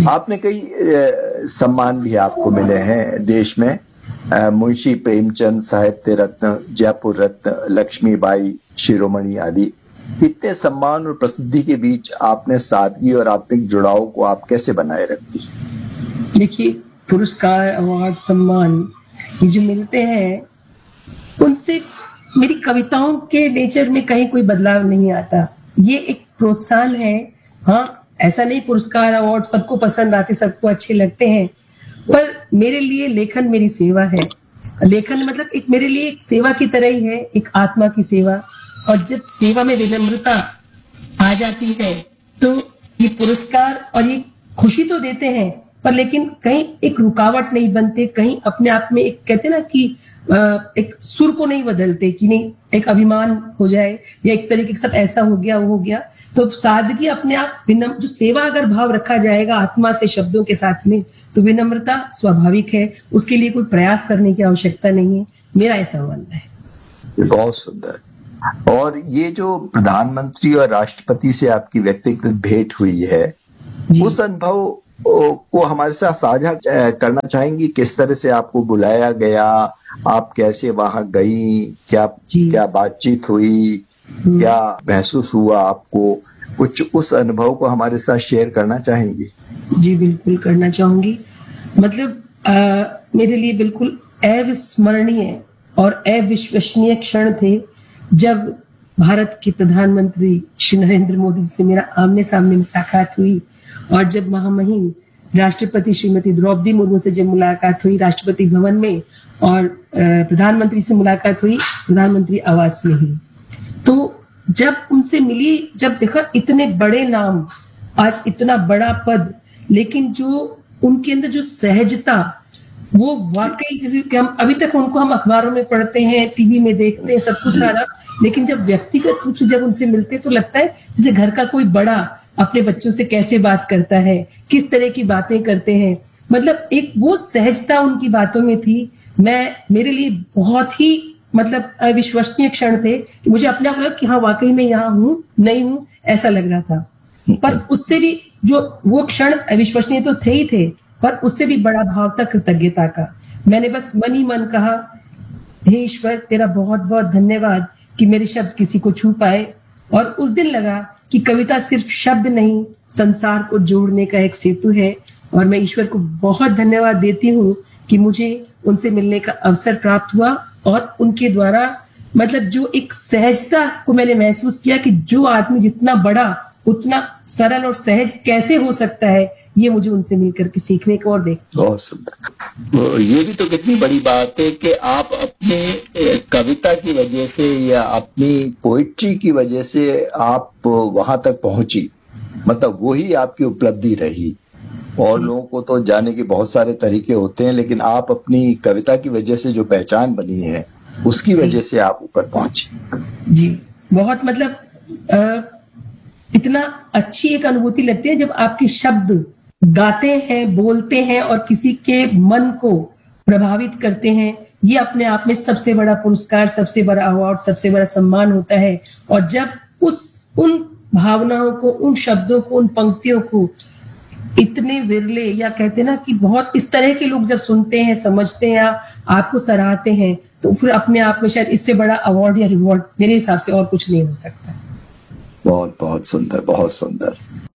आपने कई सम्मान भी आपको मिले हैं देश में। मुंशी प्रेमचंद साहित्य रत्न, जयपुर रत्न, लक्ष्मीबाई शिरोमणि आदि। इतने सम्मान और प्रसिद्धि के बीच आपने सादगी और आत्मिक जुड़ाव को आप कैसे बनाए रखती? देखिए, पुरस्कार, अवार्ड, सम्मान ये जो मिलते हैं, उनसे मेरी कविताओं के नेचर में कहीं कोई बदलाव नहीं आता। ये एक प्रोत्साहन है। हाँ, ऐसा नहीं पुरस्कार अवार्ड सबको पसंद आते, सबको अच्छे लगते हैं, पर मेरे लिए लेखन मेरी सेवा है। लेखन मतलब एक मेरे लिए एक सेवा की तरह ही है, एक आत्मा की सेवा। और जब सेवा में विनम्रता आ जाती है तो ये पुरस्कार और ये खुशी तो देते हैं, पर लेकिन कहीं एक रुकावट नहीं बनते, कहीं अपने आप में एक कहते ना कि एक सुर को नहीं बदलते कि नहीं एक अभिमान हो जाए या एक तरीके से सब ऐसा हो गया वो हो गया। तो सादगी अपने आप विनम्र, जो सेवा अगर भाव रखा जाएगा आत्मा से शब्दों के साथ में, तो विनम्रता स्वाभाविक है, उसके लिए कोई प्रयास करने की आवश्यकता नहीं है। मेरा ऐसा मानना है। बहुत सुंदर। और ये जो प्रधानमंत्री और राष्ट्रपति से आपकी व्यक्तिगत भेंट हुई है, उस अनुभव को हमारे साथ साझा करना चाहेंगी? किस तरह से आपको बुलाया गया, आप कैसे वहां गई, क्या बातचीत हुई, क्या महसूस हुआ आपको? कुछ उस अनुभव को हमारे साथ शेयर करना चाहेंगी? जी बिल्कुल करना चाहूंगी। मतलब मेरे लिए बिल्कुल अविस्मरणीय और अविश्वसनीय क्षण थे जब भारत के प्रधानमंत्री श्री नरेंद्र मोदी से मेरा आमने सामने मुलाकात हुई, और जब महामहिम राष्ट्रपति श्रीमती द्रौपदी मुर्मू से जब मुलाकात हुई राष्ट्रपति भवन में, और प्रधानमंत्री से मुलाकात हुई प्रधानमंत्री आवास में ही। तो जब उनसे मिली, जब देखा इतने बड़े नाम, आज इतना बड़ा पद, लेकिन जो उनके अंदर जो सहजता, वो वाकई जैसे कि हम अभी तक उनको हम अखबारों में पढ़ते हैं, टीवी में देखते हैं, सब कुछ सारा, लेकिन जब व्यक्तिगत रूप से जब उनसे मिलते तो लगता है जैसे घर का कोई बड़ा अपने बच्चों से कैसे बात करता है, किस तरह की बातें करते हैं। मतलब एक वो सहजता उनकी बातों में थी। मेरे लिए बहुत ही मतलब अविश्वसनीय क्षण थे कि मुझे अपने आप लगा कि हाँ वाकई मैं यहाँ हूँ, नहीं हूँ, ऐसा लग रहा था। पर उससे भी जो वो क्षण अविश्वसनीय तो थे ही थे, पर उससे भी बड़ा भाव था कृतज्ञता का। मैंने बस मन ही मन कहा, हे ईश्वर तेरा बहुत बहुत धन्यवाद कि मेरे शब्द किसी को छू पाए। और उस दिन लगा कि कविता सिर्फ शब्द नहीं, संसार को जोड़ने का एक सेतु है। और मैं ईश्वर को बहुत धन्यवाद देती हूँ कि मुझे उनसे मिलने का अवसर प्राप्त हुआ, और उनके द्वारा मतलब जो एक सहजता को मैंने महसूस किया कि जो आदमी जितना बड़ा उतना सरल और सहज कैसे हो सकता है, ये मुझे उनसे मिलकर के सीखने को और देख। बहुत सुंदर। ये भी तो कितनी बड़ी बात है कि आप अपने कविता की वजह से या अपनी पोइट्री की वजह से आप वहां तक पहुंची, मतलब वही आपकी उपलब्धि रही। और लोगों को तो जाने के बहुत सारे तरीके होते हैं, लेकिन आप अपनी कविता की वजह से जो पहचान बनी है, उसकी वजह से आप ऊपर पहुंची। जी बहुत मतलब इतना अच्छी एक अनुभूति लगती है जब आपके शब्द गाते हैं, बोलते हैं और किसी के मन को प्रभावित करते हैं। ये अपने आप में सबसे बड़ा पुरस्कार, सबसे बड़ा अवार्ड, सबसे बड़ा सम्मान होता है। और जब उन भावनाओं को, उन शब्दों को, उन पंक्तियों को इतने विरले या कहते ना कि बहुत इस तरह के लोग जब सुनते हैं, समझते हैं, आपको सराहते हैं, तो फिर अपने आप में शायद इससे बड़ा अवार्ड या रिवॉर्ड मेरे हिसाब से और कुछ नहीं हो सकता। बहुत बहुत सुंदर, बहुत सुंदर।